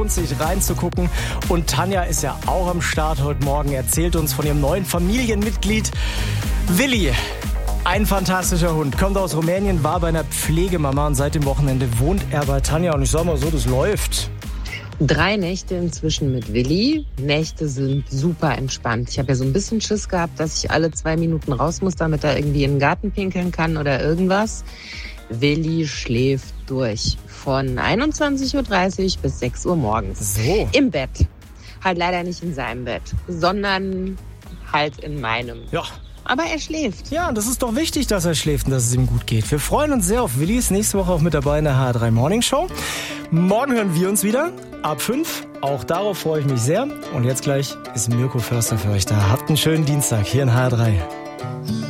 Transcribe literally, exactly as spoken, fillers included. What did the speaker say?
lohnt sich reinzugucken. Und Tanja ist ja auch am Start heute Morgen, erzählt uns von ihrem neuen Familienmitglied Willi. Ein fantastischer Hund, kommt aus Rumänien, war bei einer Pflegemama und seit dem Wochenende wohnt er bei Tanja. Und ich sag mal so, das läuft. Drei Nächte inzwischen mit Willi. Nächte sind super entspannt. Ich habe ja so ein bisschen Schiss gehabt, dass ich alle zwei Minuten raus muss, damit er irgendwie in den Garten pinkeln kann oder irgendwas. Willi schläft durch. Von einundzwanzig Uhr dreißig bis sechs Uhr morgens. So. Im Bett. Halt leider nicht in seinem Bett, sondern halt in meinem. Ja. Aber er schläft. Ja, und das ist doch wichtig, dass er schläft und dass es ihm gut geht. Wir freuen uns sehr auf Willi. Ist nächste Woche auch mit dabei in der H R drei Morning Show. Morgen hören wir uns wieder ab fünf. Auch darauf freue ich mich sehr. Und jetzt gleich ist Mirko Förster für euch da. Habt einen schönen Dienstag hier in H R drei.